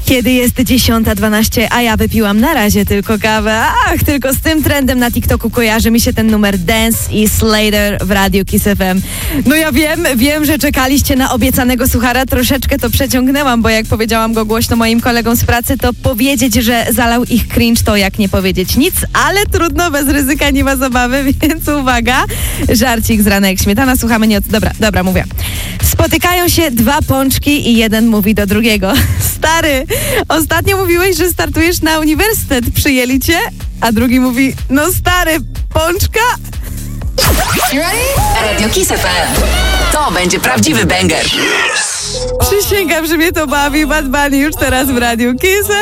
Kiedy jest 10:12, a ja wypiłam na razie tylko kawę. Ach, tylko z tym trendem na TikToku kojarzy mi się ten numer Dance i Slater w Radiu Kiss FM. No ja wiem, że czekaliście na obiecanego suchara. Troszeczkę to przeciągnęłam, bo jak powiedziałam go głośno moim kolegom z pracy, to powiedzieć, że zalał ich cringe, to jak nie powiedzieć nic, ale trudno, bez ryzyka nie ma zabawy, więc uwaga, żarcik z rana jak śmietana, słuchamy nie od... Dobra, mówię. Spotykają się dwa pączki i jeden mówi do drugiego: stary, ostatnio mówiłeś, że startujesz na uniwersytet, przyjęli cię? A drugi mówi: no stary, pączka? Radio Kiss FM. To będzie prawdziwy banger. Przysięgam, że mnie to bawi. Bad Bunny już teraz w Radiu Kiss.